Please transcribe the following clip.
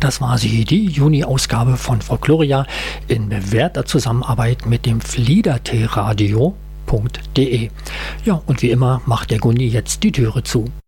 das war sie, die Juni-Ausgabe von Folkloria in bewährter Zusammenarbeit mit dem Fliedertee-Radio.de. Ja, und wie immer macht der Gunni jetzt die Türe zu.